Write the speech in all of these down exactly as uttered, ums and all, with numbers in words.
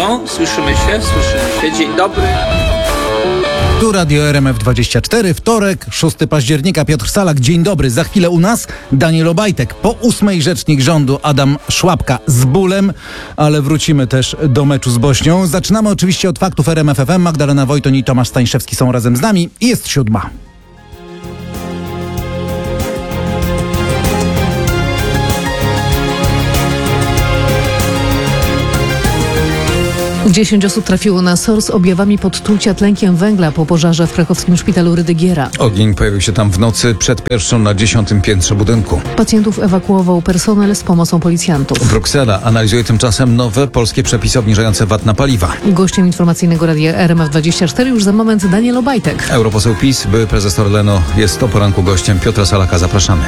Halo, słyszymy się? Słyszymy się. Dzień dobry. Tu Radio R M F dwadzieścia cztery, wtorek, szóstego października, Piotr Salak. Dzień dobry. Za chwilę u nas Daniel Obajtek. Po ósmej rzecznik rządu Adam Szłapka z bólem, ale wrócimy też do meczu z Bośnią. Zaczynamy oczywiście od faktów R M F F M. Magdalena Wojton i Tomasz Stańszewski są razem z nami i jest siódma. Dziesięć osób trafiło na S O R z objawami podtrucia tlenkiem węgla po pożarze w krakowskim szpitalu Rydygiera. Ogień pojawił się tam w nocy przed pierwszą na dziesiątym piętrze budynku. Pacjentów ewakuował personel z pomocą policjantów. Bruksela analizuje tymczasem nowe polskie przepisy obniżające V A T na paliwa. Gościem informacyjnego radia R M F dwadzieścia cztery już za moment Daniel Obajtek. Europoseł PiS, były prezes Orlenu, jest o poranku gościem Piotra Salaka. Zapraszamy.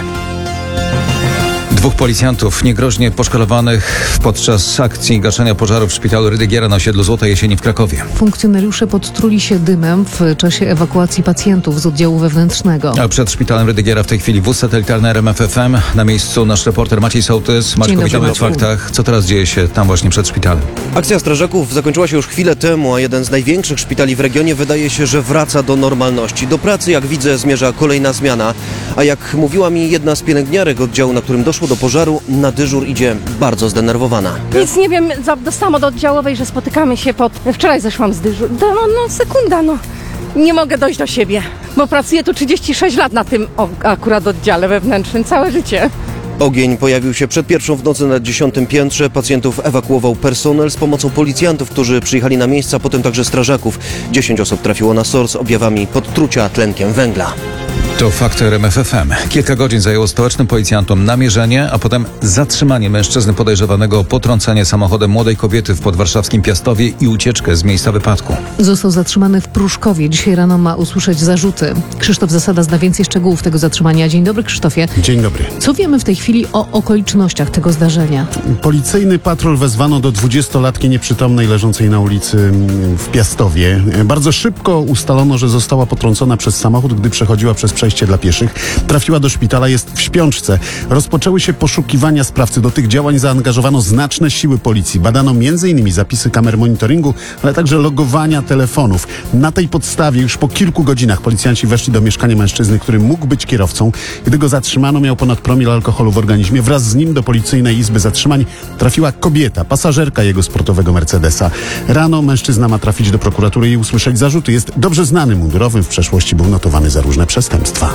Dwóch policjantów niegroźnie poszkodowanych podczas akcji gaszenia pożaru w szpitalu Rydygiera na osiedlu Złotej Jesieni w Krakowie. Funkcjonariusze podtruli się dymem w czasie ewakuacji pacjentów z oddziału wewnętrznego. A przed szpitalem Rydygiera w tej chwili wóz satelitarny R M F F M. Na miejscu nasz reporter Maciej Sołtys. Maćku, witamy w faktach. Co teraz dzieje się tam właśnie przed szpitalem? Akcja strażaków zakończyła się już chwilę temu, a jeden z największych szpitali w regionie wydaje się, że wraca do normalności. Do pracy, jak widzę, zmierza kolejna zmiana. A jak mówiła mi jedna z pielęgniarek oddziału, na którym doszło do pożaru, na dyżur idzie bardzo zdenerwowana. Nic nie wiem, dostałam od oddziałowej, że spotykamy się pod... Wczoraj zeszłam z dyżuru. No, no sekunda, no. Nie mogę dojść do siebie, bo pracuję tu trzydzieści sześć lat na tym o, akurat oddziale wewnętrznym, całe życie. Ogień pojawił się przed pierwszą w nocy na dziesiątym piętrze. Pacjentów ewakuował personel z pomocą policjantów, którzy przyjechali na miejsce, a potem także strażaków. Dziesięć osób trafiło na S O R z objawami podtrucia tlenkiem węgla. To fakty R M F F M. Kilka godzin zajęło stołecznym policjantom namierzenie, a potem zatrzymanie mężczyzny podejrzewanego o potrącenie samochodem młodej kobiety w podwarszawskim Piastowie i ucieczkę z miejsca wypadku. Został zatrzymany w Pruszkowie. Dzisiaj rano ma usłyszeć zarzuty. Krzysztof Zasada zna więcej szczegółów tego zatrzymania. Dzień dobry, Krzysztofie. Dzień dobry. Co wiemy w tej chwili o okolicznościach tego zdarzenia? Policyjny patrol wezwano do dwudziestolatki nieprzytomnej leżącej na ulicy w Piastowie. Bardzo szybko ustalono, że została potrącona przez samochód, gdy przechodziła przez przejście dla pieszych. Trafiła do szpitala, jest w śpiączce. Rozpoczęły się poszukiwania sprawcy. Do tych działań zaangażowano znaczne siły policji. Badano między innymi zapisy kamer monitoringu, ale także logowania telefonów. Na tej podstawie już po kilku godzinach policjanci weszli do mieszkania mężczyzny, który mógł być kierowcą. Gdy go zatrzymano, miał ponad promil alkoholu w organizmie. Wraz z nim do policyjnej izby zatrzymań trafiła kobieta, pasażerka jego sportowego Mercedesa. Rano mężczyzna ma trafić do prokuratury i usłyszeć zarzuty. Jest dobrze znany mundurowym, w przeszłości był notowany za różne przestępstwa.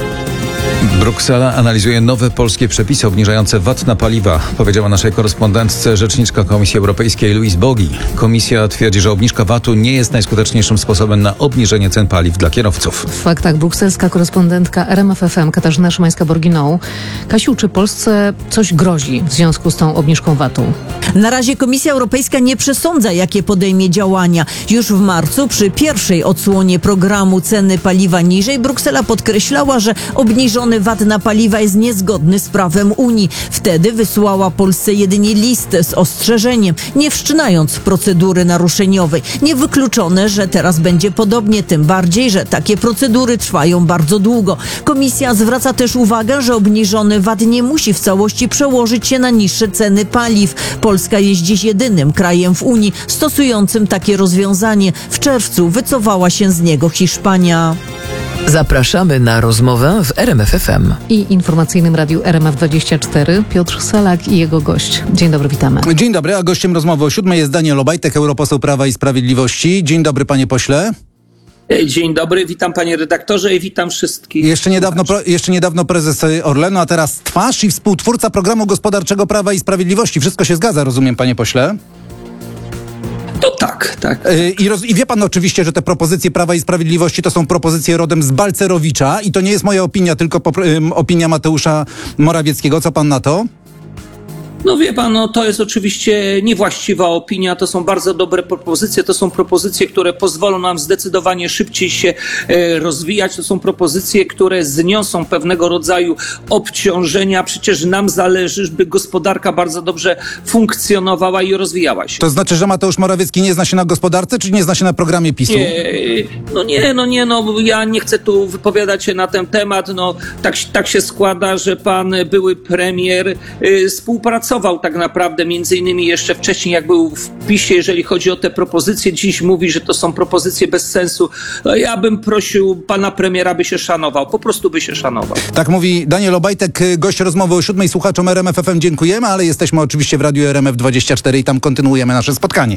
Bruksela analizuje nowe polskie przepisy obniżające V A T na paliwa, powiedziała naszej korespondentce rzeczniczka Komisji Europejskiej Louise Bogi. Komisja twierdzi, że obniżka V A T u nie jest najskuteczniejszym sposobem na obniżenie cen paliw dla kierowców. W faktach brukselska korespondentka R M F F M Katarzyna Szymańska-Borginą. Kasiu, czy Polsce coś grozi w związku z tą obniżką V A T u? Na razie Komisja Europejska nie przesądza, jakie podejmie działania. Już w marcu przy pierwszej odsłonie programu ceny paliwa niżej Bruksela podkreślała, że obniżony V A T na paliwa jest niezgodny z prawem Unii. Wtedy wysłała Polsce jedynie listę z ostrzeżeniem, nie wszczynając procedury naruszeniowej. Niewykluczone, że teraz będzie podobnie, tym bardziej, że takie procedury trwają bardzo długo. Komisja zwraca też uwagę, że obniżony V A T nie musi w całości przełożyć się na niższe ceny paliw. Polska jest dziś jedynym krajem w Unii stosującym takie rozwiązanie. W czerwcu wycofała się z niego Hiszpania. Zapraszamy na rozmowę w R M F F M. I informacyjnym radiu R M F dwadzieścia cztery Piotr Salak i jego gość. Dzień dobry, witamy. Dzień dobry, a gościem rozmowy o siódmej jest Daniel Obajtek, europoseł Prawa i Sprawiedliwości. Dzień dobry, panie pośle. Dzień dobry, witam panie redaktorze i witam wszystkich. Jeszcze niedawno, pro, jeszcze niedawno prezes Orlenu, a teraz twarz i współtwórca programu gospodarczego Prawa i Sprawiedliwości. Wszystko się zgadza, rozumiem, panie pośle? To tak, tak. I, roz, I wie pan oczywiście, że te propozycje Prawa i Sprawiedliwości to są propozycje rodem z Balcerowicza i to nie jest moja opinia, tylko po, um, opinia Mateusza Morawieckiego. Co pan na to? No wie pan, no to jest oczywiście niewłaściwa opinia, to są bardzo dobre propozycje, to są propozycje, które pozwolą nam zdecydowanie szybciej się e, rozwijać, to są propozycje, które zniosą pewnego rodzaju obciążenia, przecież nam zależy, żeby gospodarka bardzo dobrze funkcjonowała i rozwijała się. To znaczy, że Mateusz Morawiecki nie zna się na gospodarce, czy nie zna się na programie PiSu? Nie, no nie, no nie, no ja nie chcę tu wypowiadać się na ten temat, no tak, tak się składa, że pan były premier y, współpracował pracował tak naprawdę między innymi jeszcze wcześniej, jak był w PiSie, jeżeli chodzi o te propozycje. Dziś mówi, że to są propozycje bez sensu. No, ja bym prosił pana premiera, by się szanował. Po prostu by się szanował. Tak mówi Daniel Obajtek, gość rozmowy o siódmej. Słuchaczom R M F F M dziękujemy, ale jesteśmy oczywiście w Radiu R M F dwadzieścia cztery i tam kontynuujemy nasze spotkanie.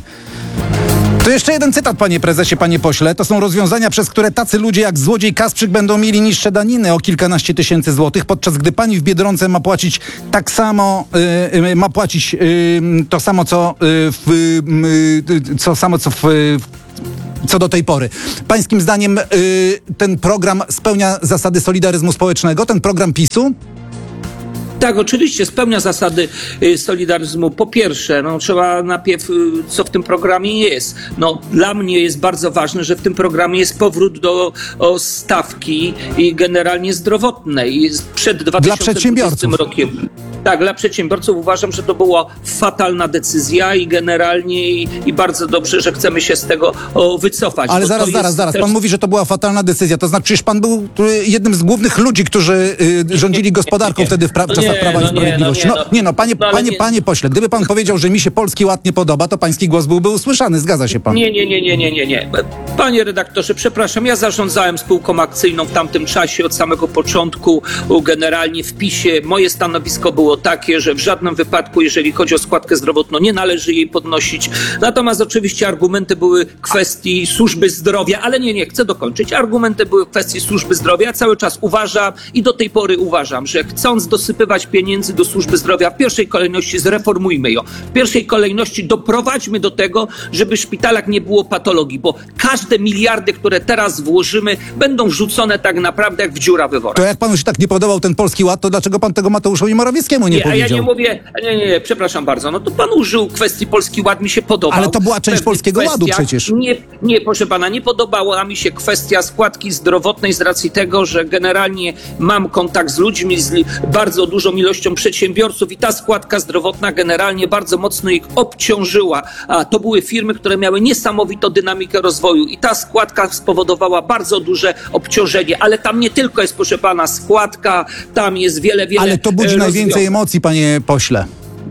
To jeszcze jeden cytat, panie prezesie, panie pośle. To są rozwiązania, przez które tacy ludzie jak złodziej Kasprzyk będą mieli niższe daniny o kilkanaście tysięcy złotych, podczas gdy pani w Biedronce ma płacić tak samo, yy, ma płacić yy, to samo, co, yy, w, yy, co samo, co w, yy, co do tej pory. Pańskim zdaniem yy, ten program spełnia zasady solidaryzmu społecznego, ten program PiSu? Tak, oczywiście spełnia zasady y, solidaryzmu. Po pierwsze, no, trzeba najpierw, y, co w tym programie jest. No, dla mnie jest bardzo ważne, że w tym programie jest powrót do o, stawki i generalnie zdrowotnej przed dwa tysiące dwudziestym rokiem. Tak, dla przedsiębiorców uważam, że to była fatalna decyzja i generalnie i, i bardzo dobrze, że chcemy się z tego o, wycofać. Ale zaraz, zaraz, zaraz. Pan też... mówi, że to była fatalna decyzja. To znaczy, przecież pan był y, jednym z głównych ludzi, którzy y, rządzili gospodarką nie, nie, nie. wtedy w pra- no czasach nie, Prawa no i Sprawiedliwości. No nie, no, nie, no, panie, no, panie, nie. panie pośle, gdyby pan powiedział, że mi się Polski Ład nie podoba, to pański głos byłby usłyszany. Zgadza się pan? Nie, nie, nie, nie, nie, nie, nie. Panie redaktorze, przepraszam, ja zarządzałem spółką akcyjną w tamtym czasie od samego początku, generalnie w PiSie. Moje stanowisko było takie, że w żadnym wypadku, jeżeli chodzi o składkę zdrowotną, nie należy jej podnosić. Natomiast oczywiście argumenty były kwestii służby zdrowia, ale nie, nie, chcę dokończyć. Argumenty były kwestii służby zdrowia. Ja cały czas uważam i do tej pory uważam, że chcąc dosypywać pieniędzy do służby zdrowia, w pierwszej kolejności zreformujmy ją. W pierwszej kolejności doprowadźmy do tego, żeby w szpitalach nie było patologii, bo każde miliardy, które teraz włożymy, będą rzucone tak naprawdę jak w dziurawy worek. To jak panu się tak nie podobał ten Polski Ład, to dlaczego pan tego Mateuszowi Morawieckiemu nie, nie powiedział? Ja nie mówię, nie, nie, nie, przepraszam bardzo, no to pan użył kwestii Polski Ład, mi się podobał. Ale to była część Polskiego Ładu przecież. Nie, nie, proszę pana, nie podobała mi się kwestia składki zdrowotnej z racji tego, że generalnie mam kontakt z ludźmi, z bardzo dużą ilością przedsiębiorców i ta składka zdrowotna generalnie bardzo mocno ich obciążyła. A to były firmy, które miały niesamowitą dynamikę rozwoju i ta składka spowodowała bardzo duże obciążenie, ale tam nie tylko jest, proszę pana, składka, tam jest wiele, wiele Ale to budzi najwięcej emocji, panie pośle.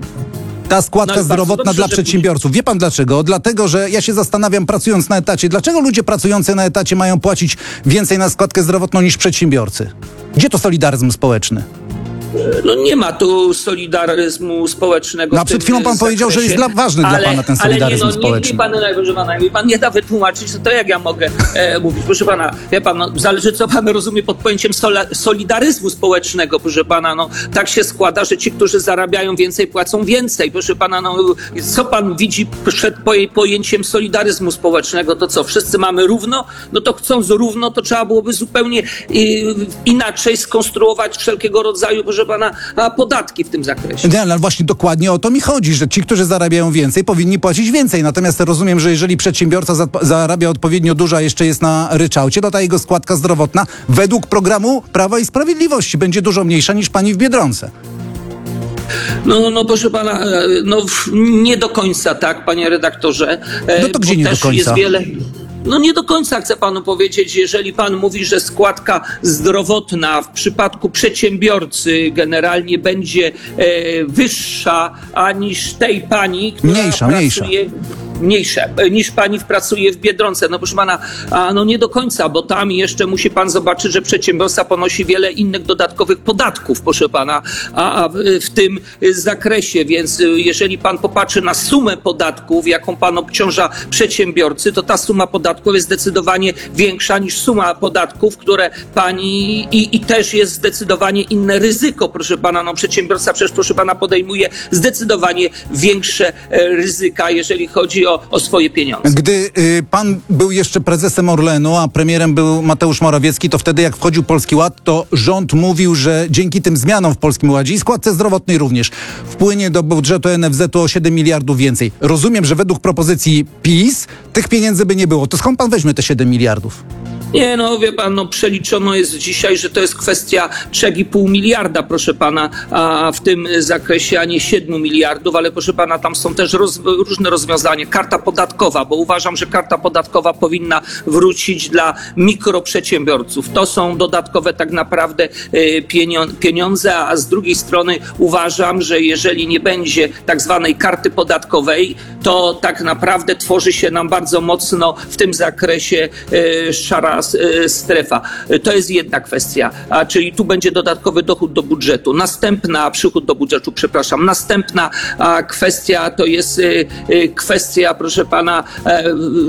Ta składka no, zdrowotna dobrze, dla przedsiębiorców. Wie pan dlaczego? Dlatego, że ja się zastanawiam, pracując na etacie, dlaczego ludzie pracujący na etacie mają płacić więcej na składkę zdrowotną niż przedsiębiorcy? Gdzie to solidaryzm społeczny? No nie ma tu solidaryzmu społecznego. No a przed chwilą pan zakresie, powiedział, że jest dla, ważny ale, dla pana ten solidaryzm ale nie, no, społeczny. Nie, nie, pan, proszę pana, pan nie da wytłumaczyć, to, to jak ja mogę e, mówić? Proszę pana, wie pan, no, zależy co pan rozumie pod pojęciem sola, solidaryzmu społecznego, proszę pana, no tak się składa, że ci, którzy zarabiają więcej, płacą więcej. Proszę pana, no co pan widzi przed pojęciem solidaryzmu społecznego? To co, wszyscy mamy równo? No to chcąc równo, to trzeba byłoby zupełnie i, inaczej skonstruować wszelkiego rodzaju, proszę pana, a podatki w tym zakresie. Nie, ale właśnie dokładnie o to mi chodzi, że ci, którzy zarabiają więcej, powinni płacić więcej. Natomiast rozumiem, że jeżeli przedsiębiorca za, zarabia odpowiednio dużo, a jeszcze jest na ryczałcie, to ta jego składka zdrowotna według programu Prawa i Sprawiedliwości będzie dużo mniejsza niż pani w Biedronce. No, no proszę pana, no nie do końca tak, panie redaktorze. No to gdzie nie do końca? Jest wiele... No nie do końca chcę panu powiedzieć, jeżeli pan mówi, że składka zdrowotna w przypadku przedsiębiorcy generalnie będzie e, wyższa aniż tej pani, która mniejsza, pracuje... Mniejsza. Mniejsze niż pani pracuje w Biedronce. No proszę pana, a no nie do końca, bo tam jeszcze musi pan zobaczyć, że przedsiębiorca ponosi wiele innych dodatkowych podatków, proszę pana, a, a w, w tym zakresie, więc jeżeli pan popatrzy na sumę podatków, jaką pan obciąża przedsiębiorcy, to ta suma podatków jest zdecydowanie większa niż suma podatków, które pani i, i też jest zdecydowanie inne ryzyko, proszę pana. No przedsiębiorca przecież, proszę pana, podejmuje zdecydowanie większe e, ryzyka, jeżeli chodzi o O, o swoje pieniądze. Gdy y, pan był jeszcze prezesem Orlenu, a premierem był Mateusz Morawiecki, to wtedy jak wchodził Polski Ład, to rząd mówił, że dzięki tym zmianom w Polskim Ładzie i składce zdrowotnej również wpłynie do budżetu N F Z u o siedem miliardów więcej. Rozumiem, że według propozycji PiS tych pieniędzy by nie było. To skąd pan weźmie te siedem miliardów? Nie, no wie pan, no przeliczono jest dzisiaj, że to jest kwestia trzy i pół miliarda, proszę pana, a w tym zakresie, a nie siedem miliardów, ale proszę pana, tam są też roz, różne rozwiązania. Karta podatkowa, bo uważam, że karta podatkowa powinna wrócić dla mikroprzedsiębiorców. To są dodatkowe tak naprawdę pieniądze, a z drugiej strony uważam, że jeżeli nie będzie tak zwanej karty podatkowej, to tak naprawdę tworzy się nam bardzo mocno w tym zakresie szara strefa. To jest jedna kwestia, a czyli tu będzie dodatkowy dochód do budżetu. Następna, przychód do budżetu, przepraszam. Następna a, kwestia to jest y, y, kwestia, proszę pana, e,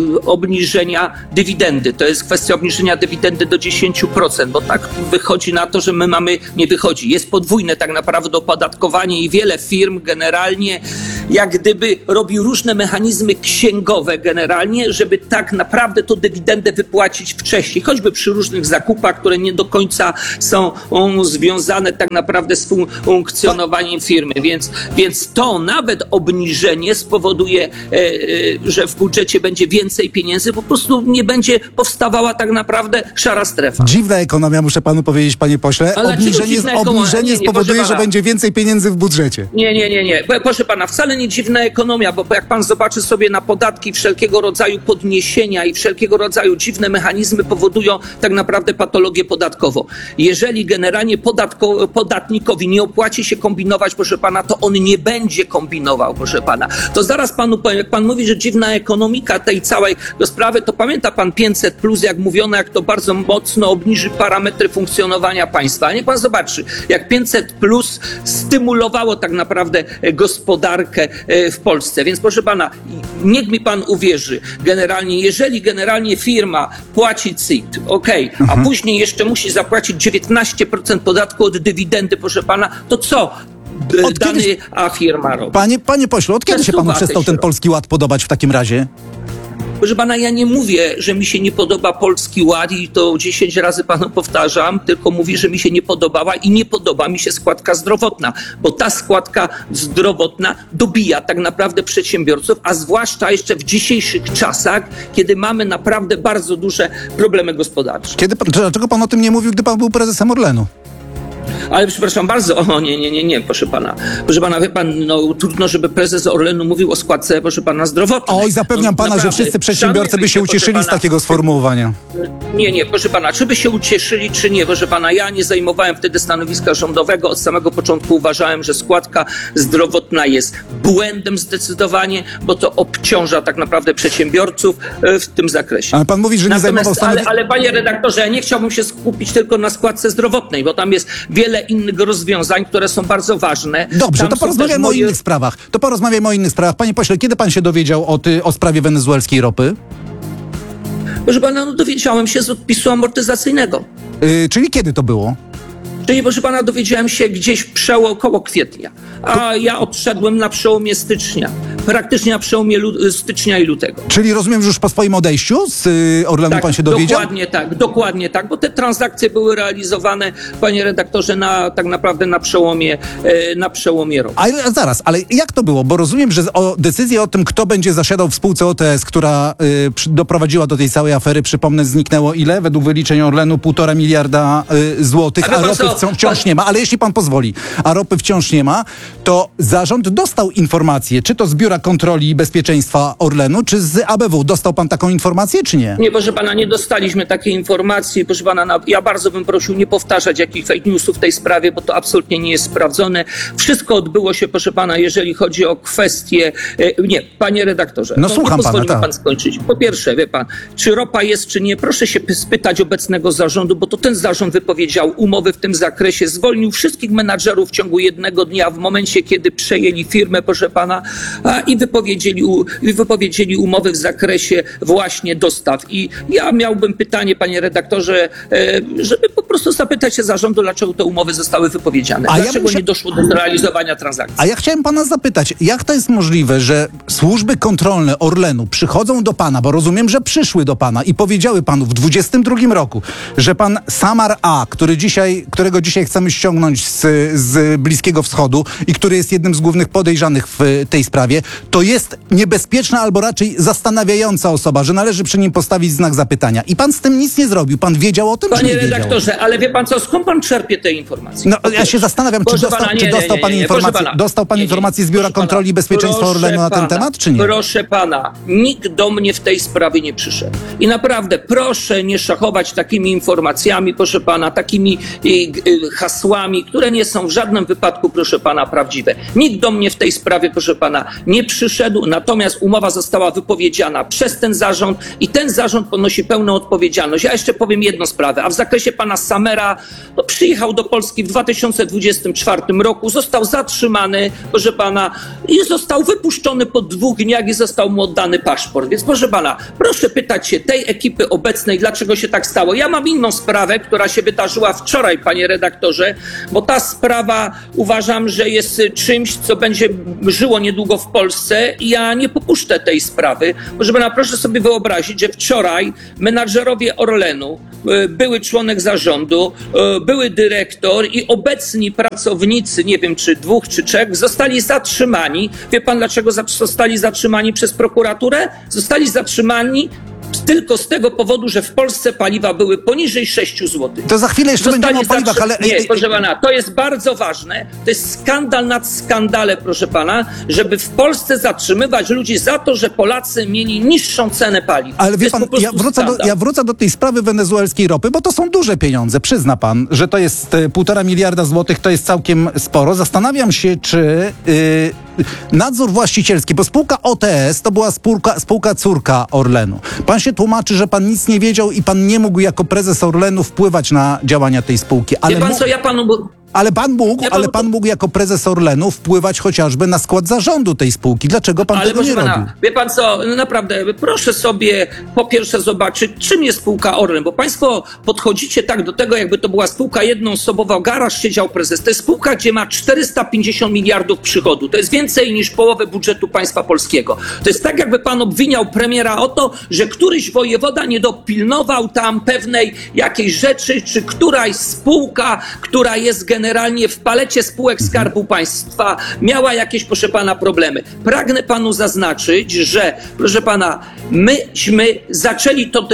obniżenia dywidendy. To jest kwestia obniżenia dywidendy do dziesięć procent, bo tak wychodzi na to, że my mamy, nie wychodzi, jest podwójne tak naprawdę opodatkowanie i wiele firm generalnie jak gdyby robi różne mechanizmy księgowe generalnie, żeby tak naprawdę tą dywidendę wypłacić wcześniej. Choćby przy różnych zakupach, które nie do końca są um, związane tak naprawdę z funkcjonowaniem firmy. Więc, więc to nawet obniżenie spowoduje, e, e, że w budżecie będzie więcej pieniędzy, po prostu nie będzie powstawała tak naprawdę szara strefa. Dziwna ekonomia, muszę panu powiedzieć, panie pośle. Ale Obniżenie, obniżenie nie, nie, spowoduje, że pana. będzie więcej pieniędzy w budżecie. Nie, nie, nie, nie. Proszę pana, wcale nie dziwna ekonomia, bo jak pan zobaczy sobie na podatki, wszelkiego rodzaju podniesienia i wszelkiego rodzaju dziwne mechanizmy powodują tak naprawdę patologię podatkową. Jeżeli generalnie podatko, podatnikowi nie opłaci się kombinować, proszę pana, to on nie będzie kombinował, proszę pana. To zaraz panu powiem, jak pan mówi, że dziwna ekonomika tej całej sprawy, to pamięta pan pięćset plus, jak mówiono, jak to bardzo mocno obniży parametry funkcjonowania państwa. A niech pan zobaczy, jak pięćset plus stymulowało tak naprawdę gospodarkę w Polsce. Więc proszę pana, niech mi pan uwierzy, generalnie, jeżeli generalnie firma płaci C I T, okej, okay, a później jeszcze musi zapłacić dziewiętnaście procent podatku od dywidendy, proszę pana, to co Od dany kiedyś... a firma robi? Panie, panie pośle, od kiedy się panu przestał ten Polski Ład podobać w takim razie? Proszę pana, ja nie mówię, że mi się nie podoba Polski Ład i to dziesięć razy panu powtarzam, tylko mówię, że mi się nie podobała i nie podoba mi się składka zdrowotna, bo ta składka zdrowotna dobija tak naprawdę przedsiębiorców, a zwłaszcza jeszcze w dzisiejszych czasach, kiedy mamy naprawdę bardzo duże problemy gospodarcze. Kiedy, dlaczego pan o tym nie mówił, gdy pan był prezesem Orlenu? Ale przepraszam bardzo, o nie, nie, nie, nie, proszę pana. Proszę pana, wie pan, no trudno, żeby prezes Orlenu mówił o składce, proszę pana, zdrowotnej. Oj, zapewniam no, pana, naprawdę. że wszyscy przedsiębiorcy by się ucieszyli pana, z takiego sformułowania. Nie, nie, proszę pana, czy by się ucieszyli, czy nie, proszę pana, ja nie zajmowałem wtedy stanowiska rządowego, od samego początku uważałem, że składka zdrowotna jest błędem zdecydowanie, bo to obciąża tak naprawdę przedsiębiorców w tym zakresie. Ale pan mówi, że nie Natomiast, zajmował stanowiska... Ale, ale panie redaktorze, ja nie chciałbym się skupić tylko na składce zdrowotnej, bo tam jest wiele innych rozwiązań, które są bardzo ważne. Dobrze, tam to porozmawiamy moje... o innych sprawach. To porozmawiamy o innych sprawach. Panie pośle, kiedy pan się dowiedział o, ty, o sprawie wenezuelskiej ropy? Proszę pana, no dowiedziałem się z odpisu amortyzacyjnego. Yy, czyli kiedy to było? Czyli, proszę pana, dowiedziałem się gdzieś przeło, około kwietnia, a ja odszedłem na przełomie stycznia, praktycznie na przełomie lu- stycznia i lutego. Czyli rozumiem, że już po swoim odejściu z y, Orlenu tak, pan się dowiedział? Dokładnie tak, dokładnie tak, bo te transakcje były realizowane, panie redaktorze, na, tak naprawdę na przełomie, e, na przełomie roku. Ale zaraz, ale jak to było? Bo rozumiem, że o, decyzję o tym, kto będzie zasiadał w spółce O T S, która y, przy, doprowadziła do tej całej afery, przypomnę, zniknęło ile? Według wyliczeń Orlenu półtora miliarda y, złotych, a, a ropy wciąż, wciąż nie ma. Ale jeśli pan pozwoli, a ropy wciąż nie ma, to zarząd dostał informację, czy to z Biura Kontroli i Bezpieczeństwa Orlenu, czy z A B W. Dostał pan taką informację, czy nie? Nie, proszę pana, nie dostaliśmy takiej informacji. Proszę pana, na, ja bardzo bym prosił nie powtarzać jakichś fake newsów w tej sprawie, bo to absolutnie nie jest sprawdzone. Wszystko odbyło się, proszę pana, jeżeli chodzi o kwestie... E, nie, panie redaktorze, no, no słucham pozwoli pana, mi tak. pan skończyć. Po pierwsze, wie pan, czy ropa jest, czy nie, proszę się spytać obecnego zarządu, bo to ten zarząd wypowiedział umowy w tym zakresie, zwolnił wszystkich menadżerów w ciągu jednego dnia w momencie, kiedy przejęli firmę, proszę pana, a, i wypowiedzieli, u, wypowiedzieli umowy w zakresie właśnie dostaw. I ja miałbym pytanie, panie redaktorze, e, żeby po prostu zapytać się zarządu, dlaczego te umowy zostały wypowiedziane. A Dlaczego ja muszę... nie doszło do zrealizowania transakcji? A ja chciałem pana zapytać, jak to jest możliwe, że służby kontrolne Orlenu przychodzą do pana, bo rozumiem, że przyszły do pana i powiedziały panu w dwudziestym drugim roku, że pan Samar A., który dzisiaj, którego dzisiaj chcemy ściągnąć z, z Bliskiego Wschodu i który jest jednym z głównych podejrzanych w tej sprawie, to jest niebezpieczna albo raczej zastanawiająca osoba, że należy przy nim postawić znak zapytania. I pan z tym nic nie zrobił. Pan wiedział o tym, czy Panie nie wiedział? redaktorze, ale wie pan co, skąd pan czerpie te informacje? No, ja się zastanawiam, czy Proszę dostał, pana, nie, czy nie, dostał nie, pan nie, nie, informację, proszę pana. dostał pan Nie, nie, informację z Biura proszę pana. Kontroli i Bezpieczeństwa Proszę Orlenu na ten pana, temat, czy nie? Proszę pana, nikt do mnie w tej sprawie nie przyszedł. I naprawdę proszę nie szachować takimi informacjami, proszę pana, takimi y, y, hasłami, które nie są w żadnym wypadku, proszę pana, prawdziwe. Nikt do mnie w tej sprawie, proszę pana, nie przyszedł, natomiast umowa została wypowiedziana przez ten zarząd i ten zarząd ponosi pełną odpowiedzialność. Ja jeszcze powiem jedną sprawę, a w zakresie pana Samera, no, przyjechał do Polski w dwa tysiące dwudziestym czwartym roku, został zatrzymany, proszę pana, i został wypuszczony po dwóch dniach i został mu oddany paszport. Więc proszę pana, proszę pytać się tej ekipy obecnej, dlaczego się tak stało. Ja mam inną sprawę, która się wydarzyła wczoraj, panie redaktorze, bo ta sprawa uważam, że jest czymś, co będzie żyło niedługo w Polsce i ja nie popuszczę tej sprawy. Proszę pana, proszę sobie wyobrazić, że wczoraj menadżerowie Orlenu, były członek zarządu, były dyrektor i obecni pracownicy, nie wiem czy dwóch czy trzech, zostali zatrzymani. Wie pan dlaczego zostali zatrzymani przez prokuraturę? Zostali zatrzymani tylko z tego powodu, że w Polsce paliwa były poniżej sześć złotych. To za chwilę jeszcze będziemy o paliwach, ale... Nie, proszę pana, to jest bardzo ważne. To jest skandal nad skandale, proszę pana, żeby w Polsce zatrzymywać ludzi za to, że Polacy mieli niższą cenę paliw. Ale wie To pan, jest po prostu ja wrócę, do, skandal. ja wrócę do tej sprawy wenezuelskiej ropy, bo to są duże pieniądze. Przyzna pan, że to jest e, półtora miliarda złotych, to jest całkiem sporo. Zastanawiam się, czy y, nadzór właścicielski, bo spółka O T S to była spółka, spółka córka Orlenu. Pan się tłumaczy, że pan nic nie wiedział i pan nie mógł jako prezes Orlenu wpływać na działania tej spółki. Ale Wie pan mógł- co, ja panu... Ale pan mógł, Ja panu- ale pan mógł jako prezes Orlenu wpływać chociażby na skład zarządu tej spółki. Dlaczego pan Ale tego nie proszę robił? pana, wie pan co, no naprawdę, proszę sobie po pierwsze zobaczyć, czym jest spółka Orlen, bo państwo podchodzicie tak do tego, jakby to była spółka jednoosobowa, garaż siedział prezes. To jest spółka, gdzie ma czterysta pięćdziesiąt miliardów przychodu. To jest więcej niż połowę budżetu państwa polskiego. To jest tak, jakby pan obwiniał premiera o to, że któryś wojewoda nie dopilnował tam pewnej jakiejś rzeczy, czy któraś spółka, która jest generalnie w palecie spółek Skarbu Państwa, miała jakieś, proszę pana, problemy. Pragnę panu zaznaczyć, że, proszę pana, myśmy zaczęli to,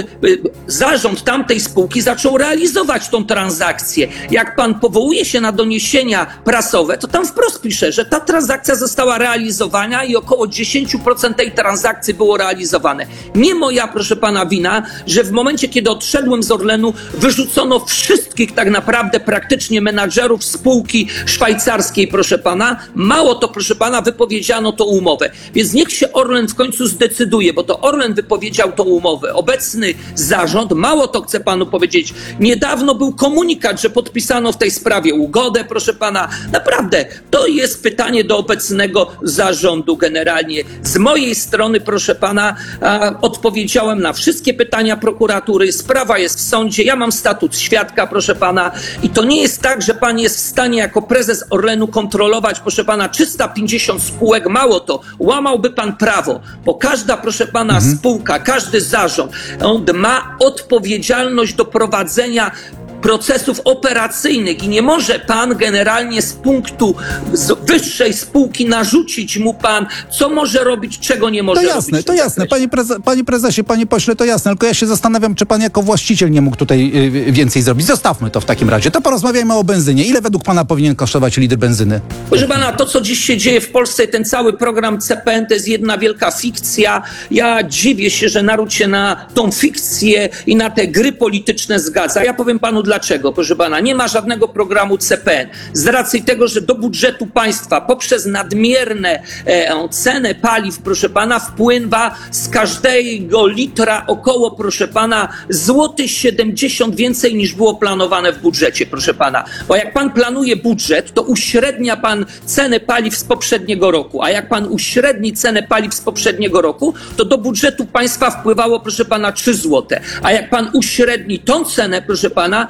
zarząd tamtej spółki zaczął realizować tą transakcję. Jak pan powołuje się na doniesienia prasowe, to tam wprost pisze, że ta transakcja została realizowana i około dziesięć procent tej transakcji było realizowane. Nie moja, proszę pana, wina, że w momencie, kiedy odszedłem z Orlenu, wyrzucono wszystkich tak naprawdę praktycznie menadżerów spółki szwajcarskiej, proszę pana. Mało to, proszę pana, wypowiedziano tą umowę. Więc niech się Orlen w końcu zdecyduje, bo to Orlen wypowiedział tą umowę. Obecny zarząd, mało to chcę panu powiedzieć, niedawno był komunikat, że podpisano w tej sprawie ugodę, proszę pana. Naprawdę, to jest pytanie do obecnego zarządu generalnie. Z mojej strony, proszę pana, a, odpowiedziałem na wszystkie pytania prokuratury. Sprawa jest w sądzie. Ja mam statut świadka, proszę pana. I to nie jest tak, że pan jest w stanie jako prezes Orlenu kontrolować, proszę pana, trzysta pięćdziesiąt spółek. Mało to, łamałby pan prawo, bo każda, proszę pana, Mhm. spółka, każdy zarząd, on ma odpowiedzialność do prowadzenia procesów operacyjnych i nie może pan generalnie z punktu z wyższej spółki narzucić mu pan, co może robić, czego nie może To robić. jasne, w to tym jasne. zakresie. Panie, preze, panie prezesie, panie pośle, to jasne. Tylko ja się zastanawiam, czy pan jako właściciel nie mógł tutaj y, więcej zrobić. Zostawmy to w takim razie. To porozmawiajmy o benzynie. Ile według pana powinien kosztować litr benzyny? Proszę pana, to co dziś się dzieje w Polsce, ten cały program C P N to jest jedna wielka fikcja. Ja dziwię się, że naród się na tą fikcję i na te gry polityczne zgadza. Ja powiem panu dlaczego, proszę pana. Nie ma żadnego programu C P N. Z racji tego, że do budżetu państwa poprzez nadmierne e, cenę paliw, proszę pana, wpływa z każdego litra około, proszę pana, złoty siedemdziesiąt więcej niż było planowane w budżecie, proszę pana. Bo jak pan planuje budżet, to uśrednia pan cenę paliw z poprzedniego roku. A jak pan uśredni cenę paliw z poprzedniego roku, to do budżetu państwa wpływało, proszę pana, trzy złote. A jak pan uśredni tą cenę, proszę pana,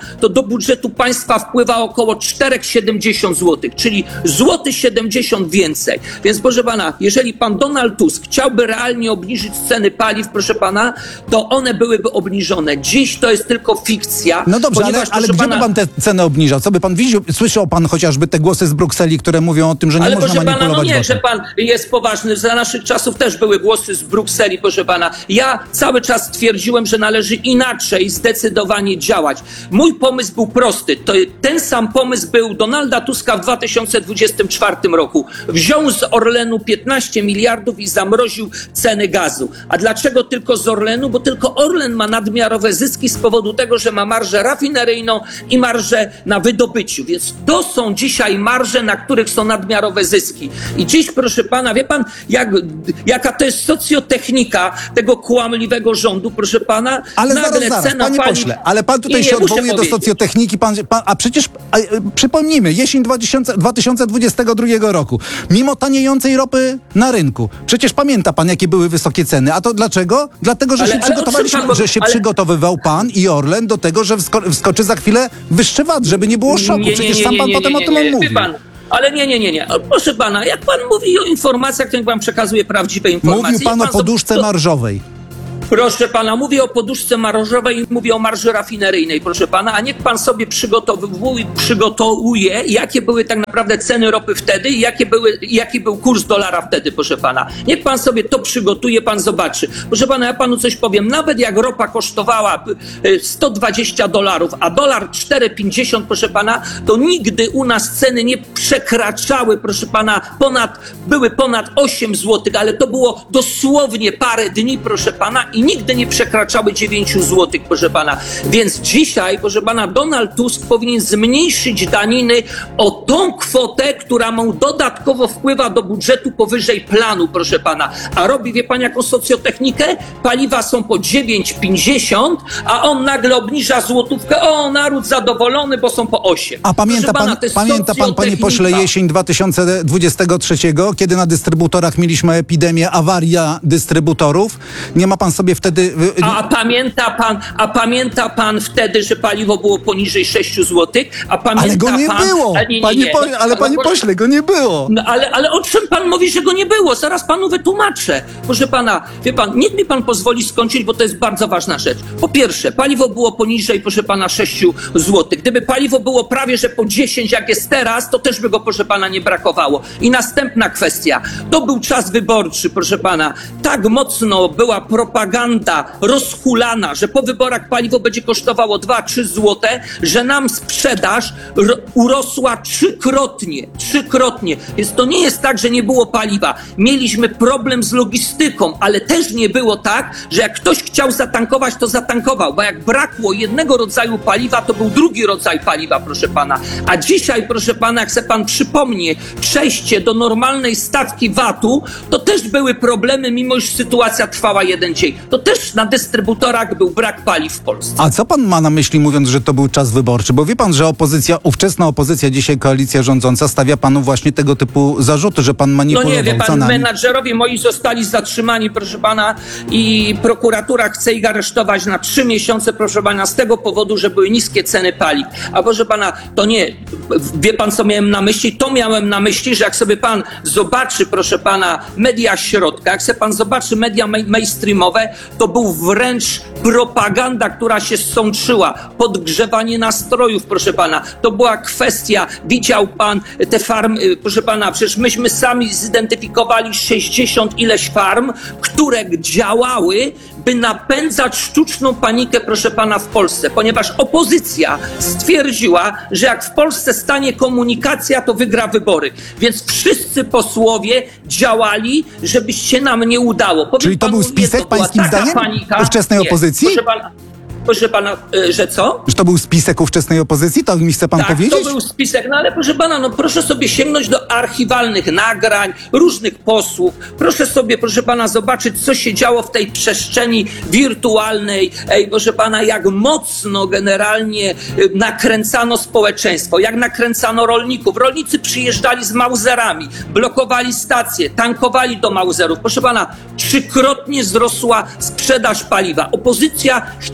to do budżetu państwa wpływa około cztery siedemdziesiąt złotych, czyli złoty siedemdziesiąt więcej. Więc proszę pana, jeżeli pan Donald Tusk chciałby realnie obniżyć ceny paliw, proszę pana, to one byłyby obniżone. Dziś to jest tylko fikcja. No dobrze, ale, ponieważ, ale proszę gdzie pana, by pan te ceny obniżał? Co by pan widział? Słyszał pan chociażby te głosy z Brukseli, które mówią o tym, że nie ale można proszę pana, no manipulować nie, VAT-em? że pan jest poważny. Za naszych czasów też były głosy z Brukseli, proszę pana. Ja cały czas twierdziłem, że należy inaczej zdecydowanie działać. Mój pomysł był prosty. To ten sam pomysł był Donalda Tuska w dwa tysiące dwudziestym czwartym roku. Wziął z Orlenu piętnaście miliardów i zamroził ceny gazu. A dlaczego tylko z Orlenu? Bo tylko Orlen ma nadmiarowe zyski z powodu tego, że ma marżę rafineryjną i marżę na wydobyciu. Więc to są dzisiaj marże, na których są nadmiarowe zyski. I dziś, proszę pana, wie pan, jak, jaka to jest socjotechnika tego kłamliwego rządu, proszę pana? Ale Nagle zaraz, zaraz, cena panie paliw... pośle, ale pan tutaj Nie, się nie, muszę odwołuje do powiedzieć. socjotechniki, pan, pan, a przecież a, e, przypomnijmy, jesień dwa tysiące dwudziestego drugiego roku, mimo taniejącej ropy na rynku, przecież pamięta pan, jakie były wysokie ceny, a to dlaczego? Dlatego, że Ale- się ale przygotowaliśmy, o czym pan- że się ale- przygotowywał pan i Orlen do tego, że wsko- wskoczy za chwilę wyższy V A T, żeby nie było szoku, przecież sam pan potem o tym Wie mówił. pan, ale nie, nie, nie, nie. O, proszę pana, jak pan mówi o informacjach, to niech pan przekazuje prawdziwe informacje. Mówił pan Niech o poduszce to- marżowej. Proszę pana, mówię o poduszce marżowej i mówię o marży rafineryjnej, proszę pana, a niech pan sobie przygotowuje, przygotowuje, jakie były tak naprawdę ceny ropy wtedy i jakie były, jaki był kurs dolara wtedy, proszę pana. Niech pan sobie to przygotuje, pan zobaczy. Proszę pana, ja panu coś powiem, nawet jak ropa kosztowała y, sto dwadzieścia dolarów, a dolar cztery pięćdziesiąt, proszę pana, to nigdy u nas ceny nie przekraczały, proszę pana, ponad, były ponad osiem złotych, ale to było dosłownie parę dni, proszę pana, i nigdy nie przekraczały dziewięć złotych, proszę pana. Więc dzisiaj, proszę pana, Donald Tusk powinien zmniejszyć daniny o tą kwotę, która mu dodatkowo wpływa do budżetu powyżej planu, proszę pana. A robi, wie pan, jaką socjotechnikę? Paliwa są po dziewięć pięćdziesiąt, a on nagle obniża złotówkę. O, naród zadowolony, bo są po osiem. A pamięta Proszę pan, to jest pamięta pan, panie pośle, socjotechnika. jesień dwa tysiące dwudziestego trzeciego, kiedy na dystrybutorach mieliśmy epidemię, awaria dystrybutorów? Nie ma pan sobie wtedy... y, A pamięta pan, a pamięta pan wtedy, że paliwo było poniżej sześć złotych? A pamięta Ale go nie pan, było! Ale, nie, nie, Panie nie. po, ale No, panie proszę- pośle, go nie było! No, ale, ale o czym pan mówi, że go nie było? Zaraz panu wytłumaczę. Proszę pana, wie pan, niech mi pan pozwoli skończyć, bo to jest bardzo ważna rzecz. Po pierwsze, paliwo było poniżej, proszę pana, sześć złotych. Gdyby paliwo było prawie, że po dziesięć, jak jest teraz, to też by go, proszę pana, nie brakowało. I następna kwestia. To był czas wyborczy, proszę pana. Tak mocno była propaganda rozhulana, że po wyborach paliwo będzie kosztowało dwa trzy złote, że nam sprzedaż ro- urosła trzykrotnie. Trzykrotnie. Więc to nie jest tak, że nie było paliwa. Mieliśmy problem z logistyką, ale też nie było tak, że jak ktoś chciał zatankować, to zatankował, bo jak brakło jednego rodzaju paliwa, to był drugi rodzaj paliwa, proszę pana. A dzisiaj, proszę pana, jak se pan przypomni, przejście do normalnej stawki V A T-u, to też były problemy, mimo iż sytuacja trwała jeden dzień. To też na dystrybutorach był brak paliw w Polsce. A co pan ma na myśli, mówiąc, że to był czas wyborczy? Bo wie pan, że opozycja, ówczesna opozycja, dzisiaj koalicja rządząca, stawia panu właśnie tego typu zarzuty, że pan No manipulował nie, wie pan, cenami. menadżerowie moi zostali zatrzymani, proszę pana, i prokuratura chce ich aresztować na trzy miesiące, proszę pana, z tego powodu, że były niskie ceny paliw. A proszę pana, to nie, wie pan, co miałem na myśli? To miałem na myśli, że jak sobie pan zobaczy, proszę pana, media środka, jak sobie pan zobaczy media ma- mainstreamowe, to był wręcz propaganda, która się sączyła, podgrzewanie nastrojów, proszę pana. To była kwestia, widział pan te farmy, proszę pana, przecież myśmy sami zidentyfikowali sześćdziesiąt ileś farm, które działały, by napędzać sztuczną panikę, proszę pana, w Polsce, ponieważ opozycja stwierdziła, że jak w Polsce stanie komunikacja, to wygra wybory. Więc wszyscy posłowie działali, żeby się nam nie udało. Powiem Czyli to panu był spisek, jedno, była pańskim taka zdaniem, panika, ówczesnej nie, opozycji? Proszę pana, proszę pana, y, że co? Że to był spisek ówczesnej opozycji? To mi chce pan Tak, powiedzieć? to był spisek, no ale proszę pana, no proszę sobie sięgnąć do archiwalnych nagrań, różnych posłów. Proszę sobie, proszę pana, zobaczyć, co się działo w tej przestrzeni wirtualnej. Ej, proszę pana, jak mocno generalnie y, nakręcano społeczeństwo, jak nakręcano rolników. Rolnicy przyjeżdżali z Mauserami, blokowali stacje, tankowali do Mauserów. Proszę pana, trzykrotnie wzrosła sprzedaż paliwa. Opozycja chciała to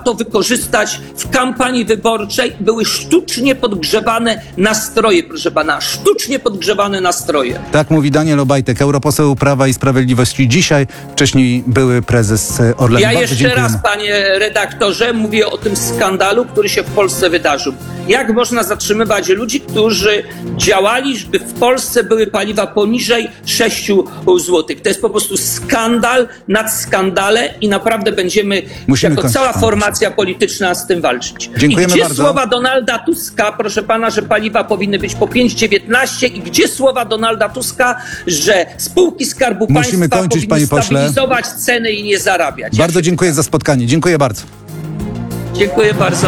to wykorzystać w kampanii wyborczej. Były sztucznie podgrzewane nastroje, proszę pana, sztucznie podgrzewane nastroje. Tak mówi Daniel Obajtek, europoseł Prawa i Sprawiedliwości. Dzisiaj, wcześniej były prezes Orlenu. Ja Bardzo jeszcze dziękujemy. raz, panie redaktorze, mówię o tym skandalu, który się w Polsce wydarzył. Jak można zatrzymywać ludzi, którzy działali, żeby w Polsce były paliwa poniżej sześciu złotych? To jest po prostu skandal nad skandale i naprawdę będziemy Musimy jako kończyć, cała panie formacja polityczna z tym walczyć. Dziękujemy I gdzie bardzo. słowa Donalda Tuska, proszę pana, że paliwa powinny być po pięć dziewiętnaście i gdzie słowa Donalda Tuska, że spółki Skarbu Musimy Państwa kończyć, powinny panie pośle. stabilizować ceny i nie zarabiać. Bardzo Ja się- dziękuję za spotkanie. Dziękuję bardzo. Dziękuję bardzo.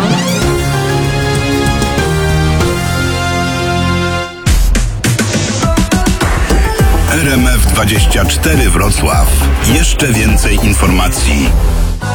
R M F dwadzieścia cztery Wrocław. Jeszcze więcej informacji.